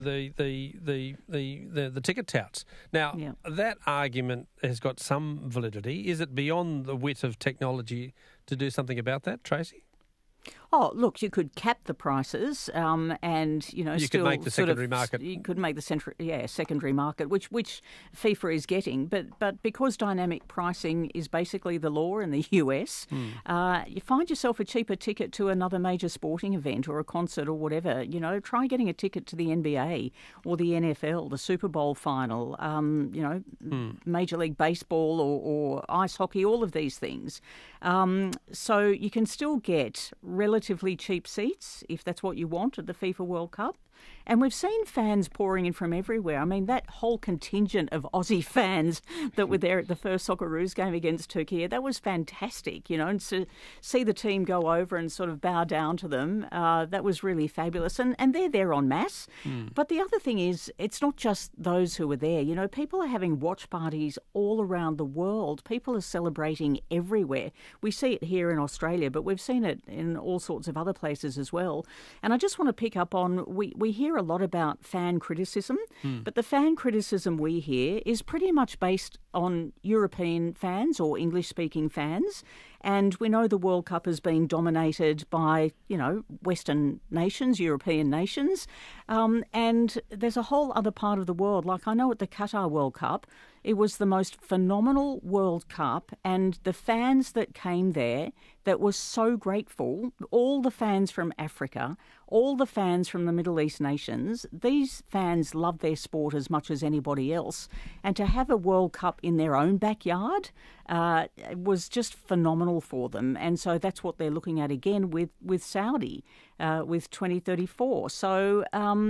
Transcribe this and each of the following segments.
the ticket touts. Now, that argument has got some validity. Is it beyond the wit of technology to do something about that, Tracy? Oh, look, you could cap the prices, and you could make the secondary market. You could make the secondary market, which FIFA is getting, but because dynamic pricing is basically the law in the US, you find yourself a cheaper ticket to another major sporting event or a concert or whatever. Try getting a ticket to the NBA or the NFL, the Super Bowl final. Major League Baseball or ice hockey, all of these things. So you can still get relatively cheap seats, if that's what you want, at the FIFA World Cup. And we've seen fans pouring in from everywhere. I mean, that whole contingent of Aussie fans that were there at the first Socceroos game against Turkey, that was fantastic, and to see the team go over and sort of bow down to them, that was really fabulous. And they're there en masse. But the other thing is, it's not just those who are there. People are having watch parties all around the world. People are celebrating everywhere. We see it here in Australia, but we've seen it in all sorts of other places as well. And I just want to pick up on, we hear a lot about fan criticism, but the fan criticism we hear is pretty much based on European fans or English-speaking fans. And we know the World Cup has been dominated by, Western nations, European nations. And there's a whole other part of the world. Like I know at the Qatar World Cup, it was the most phenomenal World Cup, and the fans that came there that were so grateful, all the fans from Africa, all the fans from the Middle East nations, these fans love their sport as much as anybody else. And to have a World Cup in their own backyard was just phenomenal for them. And so that's what they're looking at again with Saudi, with 2034. So,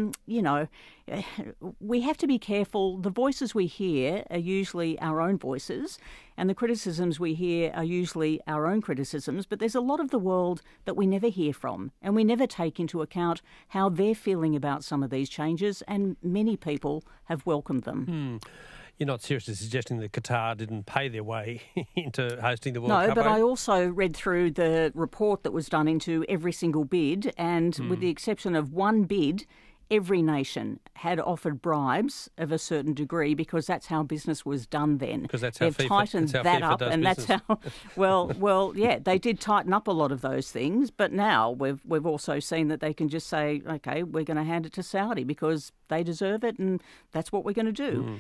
we have to be careful. The voices we hear are usually our own voices, and the criticisms we hear are usually our own criticisms, but there's a lot of the world that we never hear from, and we never take into account how they're feeling about some of these changes, and many people have welcomed them. You're not seriously suggesting that Qatar didn't pay their way into hosting the World Cup? No, but I also read through the report that was done into every single bid, and with the exception of one bid, every nation had offered bribes of a certain degree because that's how business was done then. Because that's how They've tightened that up, and business. That's how. Well, yeah, they did tighten up a lot of those things, but now we've also seen that they can just say, okay, we're going to hand it to Saudi because they deserve it, and that's what we're going to do.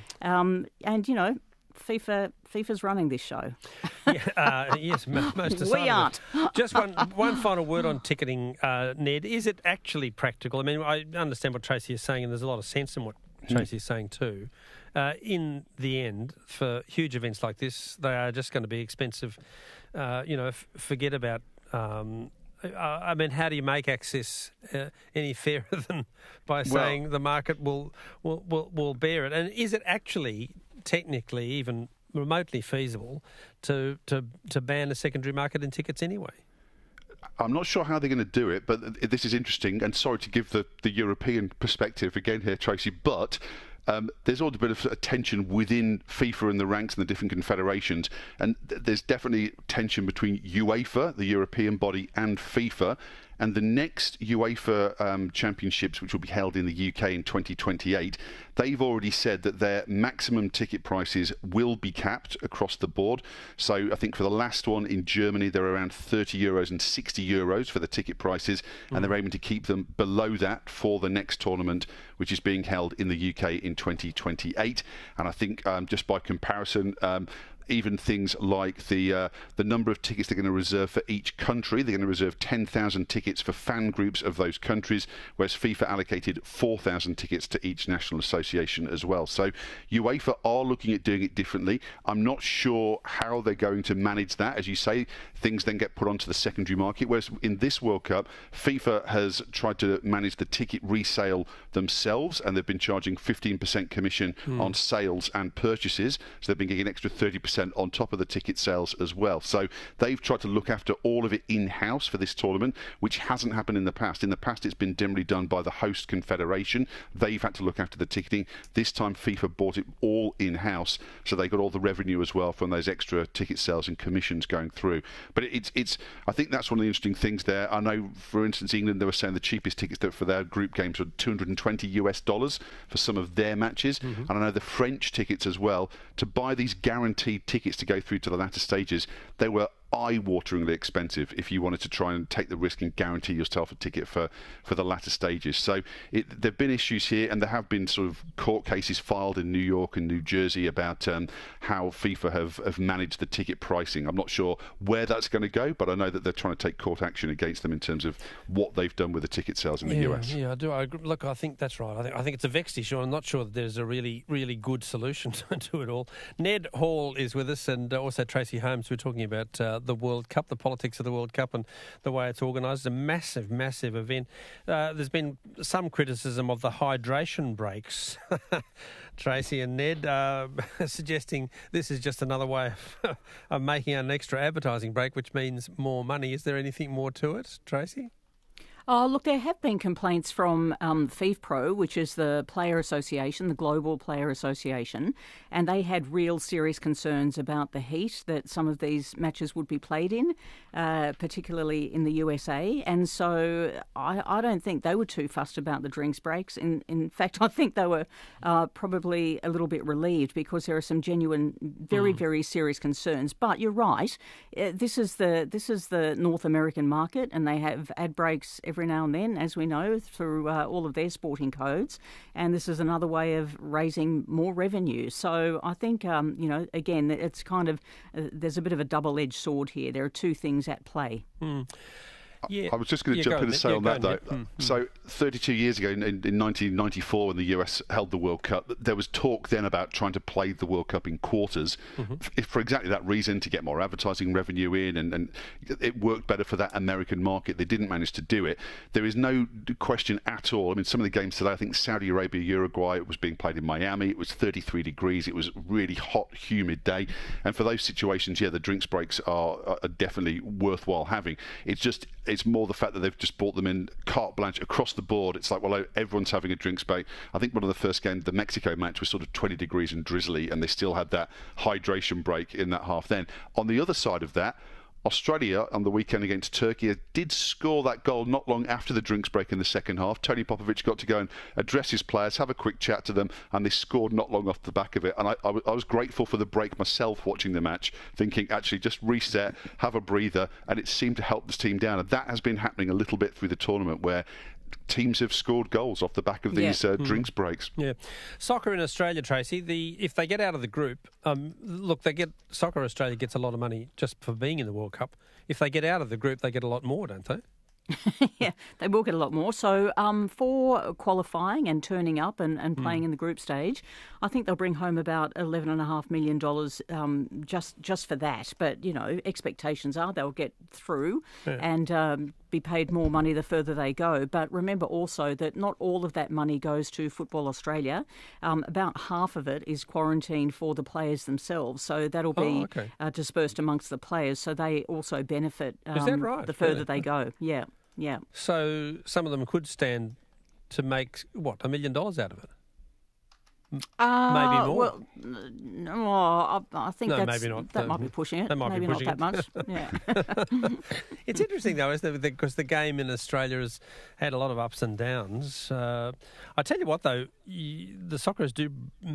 FIFA's running this show. Yes, most decidedly. We aren't. Just one final word on ticketing, Ned. Is it actually practical? I mean, I understand what Tracy is saying, and there's a lot of sense in what Tracy is saying too. In the end, for huge events like this, they are just going to be expensive. Forget about... how do you make access any fairer than by saying the market will bear it? And is it actually technically even remotely feasible to ban a secondary market in tickets anyway? I'm not sure how they're going to do it, but this is interesting. And sorry to give the European perspective again here, Tracy, but there's all a bit of tension within FIFA and the ranks and the different confederations, and there's definitely tension between UEFA, the European body, and FIFA. And the next UEFA championships, which will be held in the UK in 2028, they've already said that their maximum ticket prices will be capped across the board. So I think for the last one in Germany, they're around €30 and €60 for the ticket prices, and they're aiming to keep them below that for the next tournament, which is being held in the UK in 2028. And I think just by comparison, even things like the number of tickets they're going to reserve for each country. They're going to reserve 10,000 tickets for fan groups of those countries, whereas FIFA allocated 4,000 tickets to each national association as well. So UEFA are looking at doing it differently. I'm not sure how they're going to manage that. As you say, things then get put onto the secondary market, whereas in this World Cup, FIFA has tried to manage the ticket resale themselves, and they've been charging 15% commission on sales and purchases. So they've been getting an extra 30% 10% on top of the ticket sales as well. So they've tried to look after all of it in-house for this tournament, which hasn't happened in the past. In the past, it's been generally done by the host confederation. They've had to look after the ticketing. This time, FIFA bought it all in-house, so they got all the revenue as well from those extra ticket sales and commissions going through. But it's I think that's one of the interesting things there. I know, for instance, England, they were saying the cheapest tickets for their group games were $220 for some of their matches. And I know the French tickets as well, to buy these guaranteed tickets to go through to the latter stages, they were eye-wateringly expensive if you wanted to try and take the risk and guarantee yourself a ticket for the latter stages. So there have been issues here, and there have been sort of court cases filed in New York and New Jersey about how FIFA have managed the ticket pricing. I'm not sure where that's going to go, but I know that they're trying to take court action against them in terms of what they've done with the ticket sales in the US. Yeah, I do. Look, I think that's right. I think it's a vexed issue. I'm not sure that there's a really, really good solution to it all. Ned Hall is with us, and also Tracy Holmes. We're talking about the World Cup, the politics of the World Cup and the way it's organised. It's a massive, massive event. There's been some criticism of the hydration breaks, Tracy and Ned, suggesting this is just another way of making an extra advertising break, which means more money. Is there anything more to it, Tracy? Oh, look, there have been complaints from FIFPro, which is the player association, the global player association, and they had real serious concerns about the heat that some of these matches would be played in, particularly in the USA. And so I don't think they were too fussed about the drinks breaks. In fact, I think they were probably a little bit relieved, because there are some genuine, very, very serious concerns. But you're right, this is the North American market, and they have ad breaks every now and then, as we know, through all of their sporting codes. And this is another way of raising more revenue. So I think, again, it's kind of, there's a bit of a double-edged sword here. There are two things at play. Yeah. I was just going to jump in and say on that, though. So 32 years ago, in 1994, when the US held the World Cup, there was talk then about trying to play the World Cup in quarters for exactly that reason, to get more advertising revenue in, and it worked better for that American market. They didn't manage to do it. There is no question at all. I mean, some of the games today, I think Saudi Arabia, Uruguay, it was being played in Miami. It was 33 degrees. It was a really hot, humid day. And for those situations, yeah, the drinks breaks are definitely worthwhile having. It's more the fact that they've just brought them in carte blanche across the board. It's like, well, everyone's having a drinks break. I think one of the first games, the Mexico match, was sort of 20 degrees and drizzly, and they still had that hydration break in that half then. On the other side of that, Australia on the weekend against Turkey did score that goal not long after the drinks break in the second half. Tony Popovic got to go and address his players, have a quick chat to them, and they scored not long off the back of it. And I was grateful for the break myself watching the match, thinking, actually, just reset, have a breather, and it seemed to help this team down. And that has been happening a little bit through the tournament, where teams have scored goals off the back of these drinks breaks. Yeah. Soccer in Australia, Tracy, if they get out of the group, Soccer Australia gets a lot of money just for being in the World Cup. If they get out of the group, they get a lot more, don't they? Yeah, they will get a lot more. So for qualifying and turning up and playing in the group stage, I think they'll bring home about $11.5 million just for that. But, expectations are they'll get through and be paid more money the further they go. But remember also that not all of that money goes to Football Australia. About half of it is quarantined for the players themselves. So that'll be dispersed amongst the players. So they also benefit is that right? the further they go. Yeah. Yeah. So some of them could stand to make, $1 million out of it? Maybe more. Well, no, I think maybe not. That might be pushing it. That might maybe be pushing not that much. Yeah. It's interesting though, isn't it? Because the game in Australia has had a lot of ups and downs. I tell you what, though, the Socceroos do.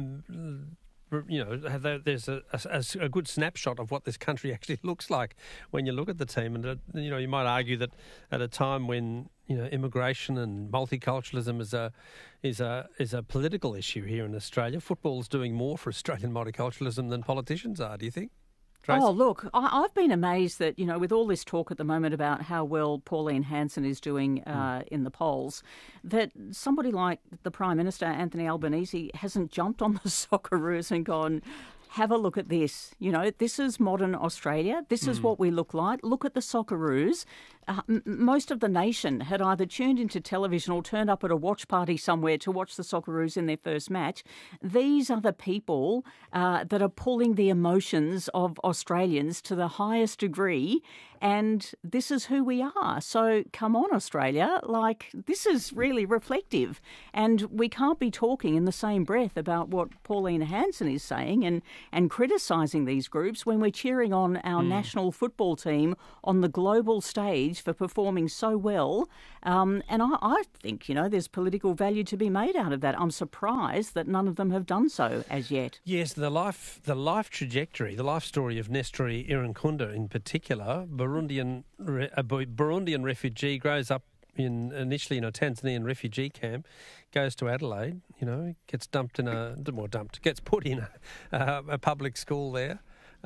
There's a good snapshot of what this country actually looks like when you look at the team, and you might argue that at a time when immigration and multiculturalism is a political issue here in Australia, football's doing more for Australian multiculturalism than politicians are. Do you think, Tracy? Oh, look, I've been amazed that, with all this talk at the moment about how well Pauline Hanson is doing in the polls, that somebody like the Prime Minister, Anthony Albanese, hasn't jumped on the Socceroos and gone, have a look at this. This is modern Australia. This is what we look like. Look at the Socceroos. most of the nation had either tuned into television or turned up at a watch party somewhere to watch the Socceroos in their first match. These are the people that are pulling the emotions of Australians to the highest degree, and this is who we are. So come on, Australia, this is really reflective, and we can't be talking in the same breath about what Pauline Hanson is saying and criticising these groups when we're cheering on our national football team on the global stage for performing so well. And I think, there's political value to be made out of that. I'm surprised that none of them have done so as yet. Yes, the life trajectory, the life story of Nestori Irankunda in particular, Burundian refugee, grows up initially in a Tanzanian refugee camp, goes to Adelaide, gets gets put in a public school there.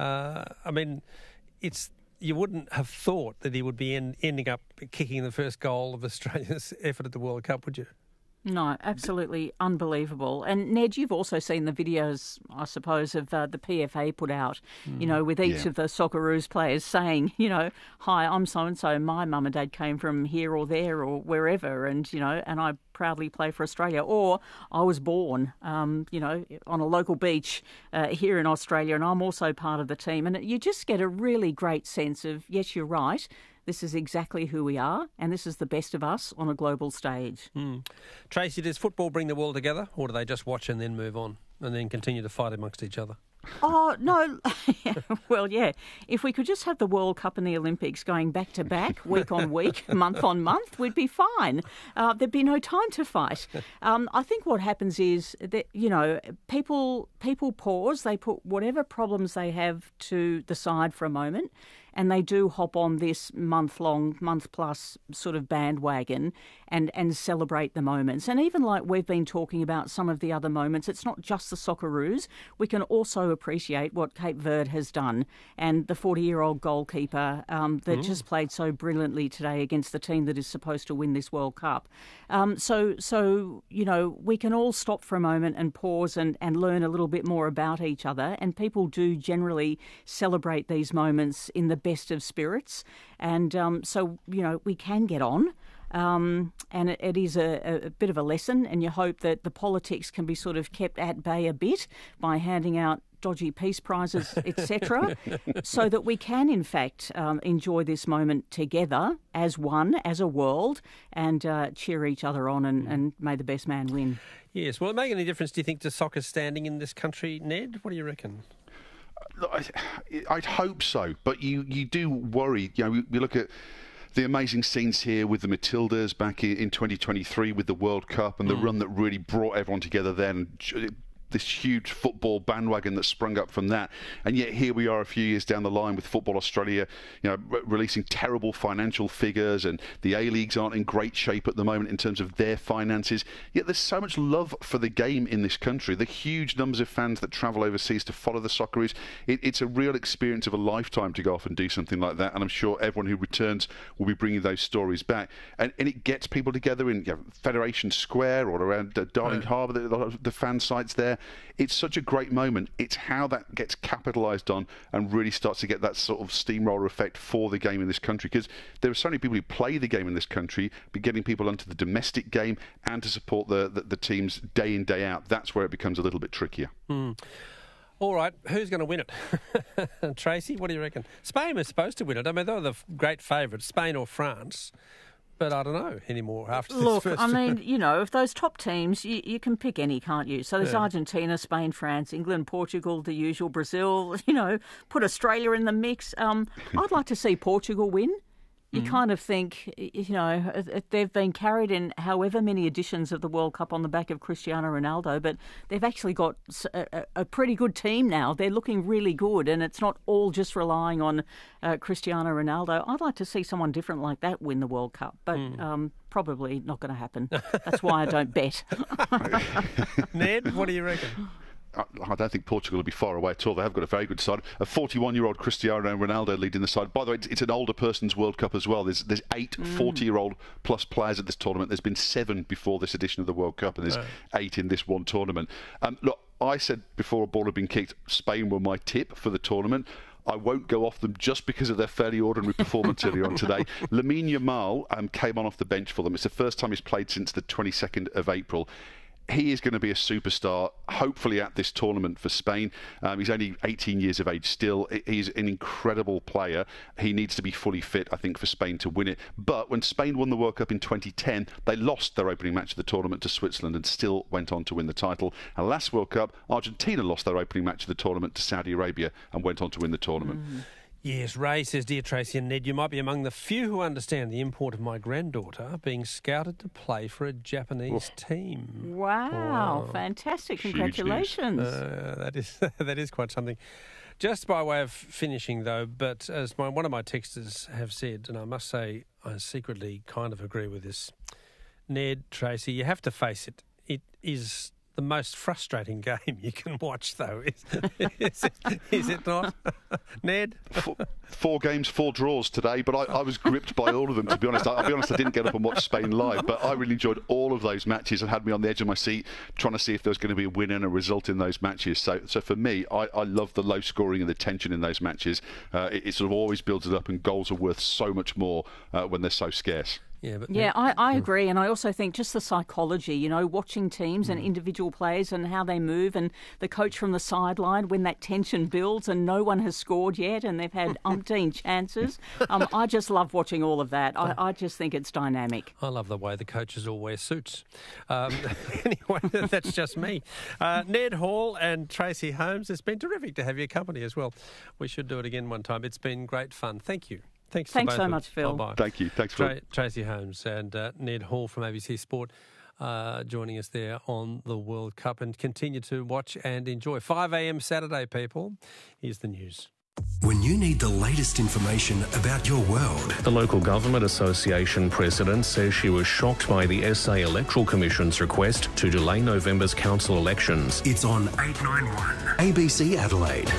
You wouldn't have thought that he would be ending up kicking the first goal of Australia's effort at the World Cup, would you? No, absolutely unbelievable. And Ned, you've also seen the videos, I suppose, of the PFA put out, with each of the Socceroos players saying, hi, I'm so-and-so, my mum and dad came from here or there or wherever, and I proudly play for Australia. Or I was born, on a local beach here in Australia, and I'm also part of the team. And you just get a really great sense of, yes, you're right, this is exactly who we are, and this is the best of us on a global stage. Tracy, does football bring the world together, or do they just watch and then move on and then continue to fight amongst each other? Oh, no. Well, yeah. If we could just have the World Cup and the Olympics going back to back, week on week, month on month, we'd be fine. There'd be no time to fight. I think what happens is that, people pause, they put whatever problems they have to the side for a moment, and they do hop on this month-plus sort of bandwagon and celebrate the moments. And even like we've been talking about some of the other moments, it's not just the Socceroos. We can also appreciate what Cape Verde has done, and the 40-year-old goalkeeper that just played so brilliantly today against the team that is supposed to win this World Cup. So we can all stop for a moment and pause and learn a little bit more about each other, and people do generally celebrate these moments in the best of spirits, and so we can get on. And it is a bit of a lesson, and you hope that the politics can be sort of kept at bay a bit by handing out dodgy peace prizes, etc., so that we can, in fact, enjoy this moment together as one, as a world, and cheer each other on and may the best man win. Yes. Will it make any difference, do you think, to soccer's standing in this country, Ned? What do you reckon? I'd hope so, but you do worry. We look at the amazing scenes here with the Matildas back in 2023 with the World Cup and the run that really brought everyone together then. This huge football bandwagon that sprung up from that, and yet here we are a few years down the line with Football Australia, releasing terrible financial figures, and the A-Leagues aren't in great shape at the moment in terms of their finances. Yet there's so much love for the game in this country. The huge numbers of fans that travel overseas to follow the Socceroos. It's a real experience of a lifetime to go off and do something like that, and I'm sure everyone who returns will be bringing those stories back. And it gets people together in Federation Square or around Darling Harbour, the fan sites there. It's such a great moment. It's how that gets capitalised on and really starts to get that sort of steamroller effect for the game in this country, because there are so many people who play the game in this country, but getting people onto the domestic game and to support the teams day in, day out, that's where it becomes a little bit trickier. All right, who's going to win it? Tracy, what do you reckon? Spain was supposed to win it. I mean, they were the great favourites, Spain or France. But I don't know anymore after this Look, first... I mean, if those top teams, you can pick any, can't you? So there's Argentina, Spain, France, England, Portugal, the usual, Brazil, put Australia in the mix. I'd like to see Portugal win. You kind of think, they've been carried in however many editions of the World Cup on the back of Cristiano Ronaldo, but they've actually got a pretty good team now. They're looking really good, and it's not all just relying on Cristiano Ronaldo. I'd like to see someone different like that win the World Cup, but probably not going to happen. That's why I don't bet. Ned, what do you reckon? I don't think Portugal will be far away at all. They have got a very good side. A 41-year-old Cristiano Ronaldo leading the side. By the way, it's an older person's World Cup as well. There's 8 40-year-old plus players at this tournament. There's been 7 before this edition of the World Cup, and there's 8 in this one tournament. Look, I said before a ball had been kicked, Spain were my tip for the tournament. I won't go off them just because of their fairly ordinary performance earlier on today. Lamine Yamal came on off the bench for them. It's the first time he's played since the 22nd of April. He is going to be a superstar, hopefully, at this tournament for Spain. He's only 18 years of age still. He's an incredible player. He needs to be fully fit, I think, for Spain to win it. But when Spain won the World Cup in 2010, they lost their opening match of the tournament to Switzerland and still went on to win the title. And last World Cup, Argentina lost their opening match of the tournament to Saudi Arabia and went on to win the tournament. Yes, Ray says, "Dear Tracy and Ned, you might be among the few who understand the import of my granddaughter being scouted to play for a Japanese team." Wow, fantastic. Congratulations. That is quite something. Just by way of finishing, though, but as one of my texters have said, and I must say I secretly kind of agree with this, Ned, Tracy, you have to face it. It is the most frustrating game you can watch, though, is it not, Ned? 4 games, 4 draws today, but I was gripped by all of them, to be honest. I'll be honest, I didn't get up and watch Spain live, but I really enjoyed all of those matches and had me on the edge of my seat trying to see if there was going to be a win and a result in those matches. So for me, I love the low scoring and the tension in those matches. It sort of always builds it up, and goals are worth so much more when they're so scarce. Yeah, I agree. And I also think just the psychology, watching teams and individual players and how they move, and the coach from the sideline when that tension builds and no one has scored yet and they've had umpteen chances. I just love watching all of that. I just think it's dynamic. I love the way the coaches all wear suits. Anyway, that's just me. Ned Hall and Tracy Holmes, it's been terrific to have your company as well. We should do it again one time. It's been great fun. Thank you. Thanks so much, Phil. Bye-bye. Thank you. Thanks for Tracy Holmes and Ned Hall from ABC Sport joining us there on the World Cup, and continue to watch and enjoy. 5 a.m. Saturday, people. Here's the news. When you need the latest information about your world. The Local Government Association president says she was shocked by the SA Electoral Commission's request to delay November's council elections. It's on 891 ABC Adelaide.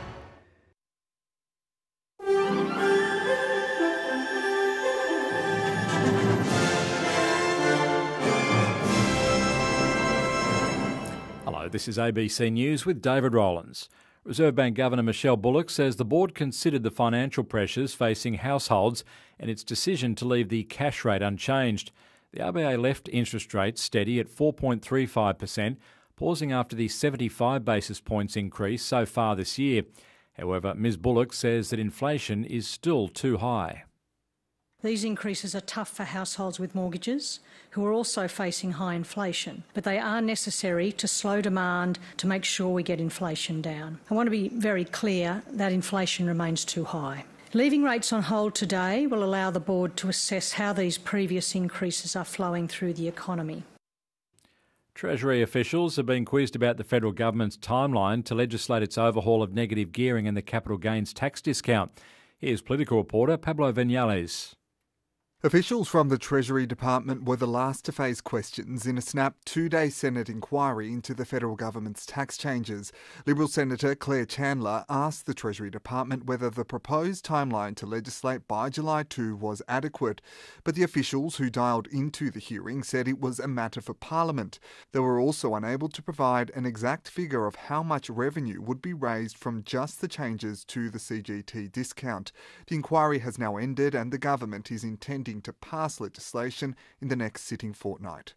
This is ABC News with David Rowlands. Reserve Bank Governor Michelle Bullock says the board considered the financial pressures facing households and its decision to leave the cash rate unchanged. The RBA left interest rates steady at 4.35%, pausing after the 75 basis points increase so far this year. However, Ms Bullock says that inflation is still too high. These increases are tough for households with mortgages who are also facing high inflation, but they are necessary to slow demand to make sure we get inflation down. I want to be very clear that inflation remains too high. Leaving rates on hold today will allow the board to assess how these previous increases are flowing through the economy. Treasury officials have been quizzed about the federal government's timeline to legislate its overhaul of negative gearing and the capital gains tax discount. Here's political reporter Pablo Vinales. Officials from the Treasury Department were the last to face questions in a snap 2-day Senate inquiry into the federal government's tax changes. Liberal Senator Claire Chandler asked the Treasury Department whether the proposed timeline to legislate by July 2 was adequate, but the officials who dialed into the hearing said it was a matter for Parliament. They were also unable to provide an exact figure of how much revenue would be raised from just the changes to the CGT discount. The inquiry has now ended and the government is intending to pass legislation in the next sitting fortnight.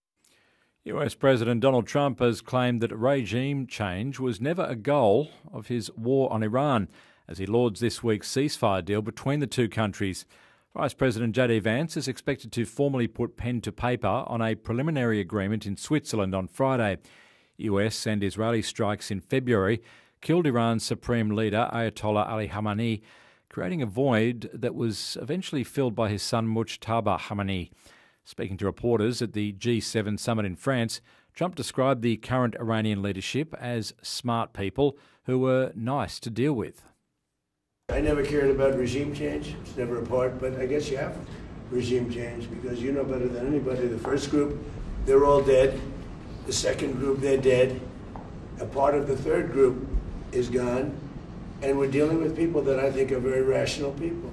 US President Donald Trump has claimed that regime change was never a goal of his war on Iran, as he lauds this week's ceasefire deal between the two countries. Vice President J.D. Vance is expected to formally put pen to paper on a preliminary agreement in Switzerland on Friday. US and Israeli strikes in February killed Iran's supreme leader Ayatollah Ali Khamenei, creating a void that was eventually filled by his son Mujtaba Khamenei. Speaking to reporters at the G7 summit in France, Trump described the current Iranian leadership as smart people who were nice to deal with. I never cared about regime change. It's never a part, but I guess you have regime change because you know better than anybody. The first group, they're all dead. The second group, they're dead. A part of the third group is gone. And we're dealing with people that I think are very rational people.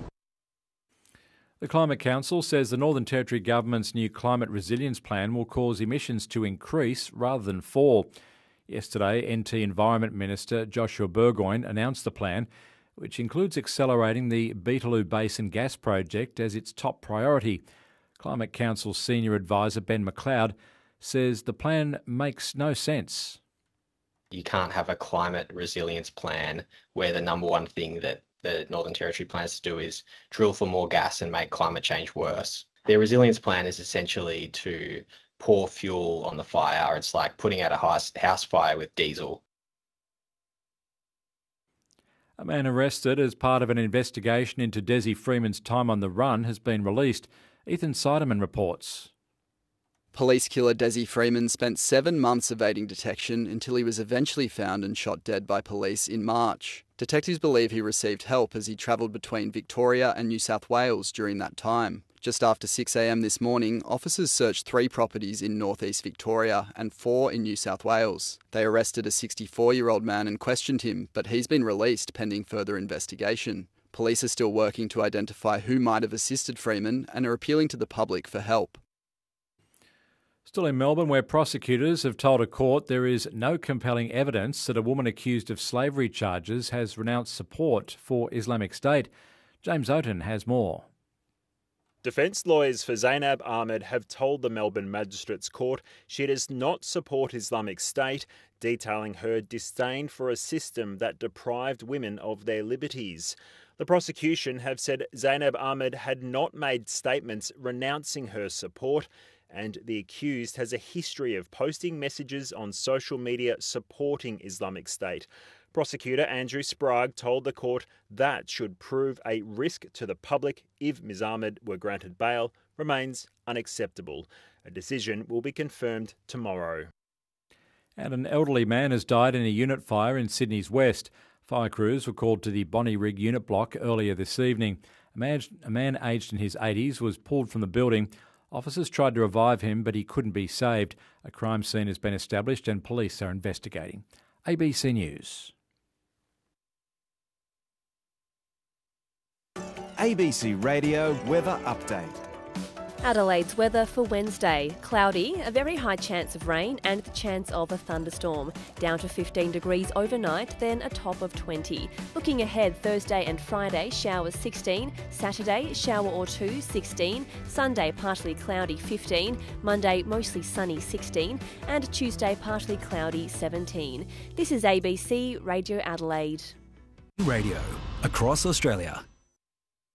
The Climate Council says the Northern Territory Government's new climate resilience plan will cause emissions to increase rather than fall. Yesterday, NT Environment Minister Joshua Burgoyne announced the plan, which includes accelerating the Beetaloo Basin gas project as its top priority. Climate Council Senior Advisor Ben McLeod says the plan makes no sense. You can't have a climate resilience plan where the number one thing that the Northern Territory plans to do is drill for more gas and make climate change worse. Their resilience plan is essentially to pour fuel on the fire. It's like putting out a house fire with diesel. A man arrested as part of an investigation into Desi Freeman's time on the run has been released. Ethan Seidemann reports. Police killer Desi Freeman spent 7 months evading detection until he was eventually found and shot dead by police in March. Detectives believe he received help as he travelled between Victoria and New South Wales during that time. Just after 6 a.m. this morning, officers searched 3 properties in northeast Victoria and 4 in New South Wales. They arrested a 64-year-old man and questioned him, but he's been released pending further investigation. Police are still working to identify who might have assisted Freeman and are appealing to the public for help. Still in Melbourne, where prosecutors have told a court there is no compelling evidence that a woman accused of slavery charges has renounced support for Islamic State. James Oaten has more. Defence lawyers for Zainab Ahmed have told the Melbourne Magistrates Court she does not support Islamic State, detailing her disdain for a system that deprived women of their liberties. The prosecution have said Zainab Ahmed had not made statements renouncing her support, and the accused has a history of posting messages on social media supporting Islamic State. Prosecutor Andrew Sprague told the court that should prove a risk to the public if Ms Ahmed were granted bail remains unacceptable. A decision will be confirmed tomorrow. And an elderly man has died in a unit fire in Sydney's west. Fire crews were called to the Bonnyrigg unit block earlier this evening. A man aged in his 80s was pulled from the building. Officers tried to revive him, but he couldn't be saved. A crime scene has been established and police are investigating. ABC News. ABC Radio Weather Update. Adelaide's weather for Wednesday. Cloudy, a very high chance of rain and the chance of a thunderstorm. Down to 15 degrees overnight, then a top of 20. Looking ahead, Thursday and Friday, showers 16. Saturday, shower or two, 16. Sunday, partly cloudy, 15. Monday, mostly sunny, 16. And Tuesday, partly cloudy, 17. This is ABC Radio Adelaide. Radio across Australia.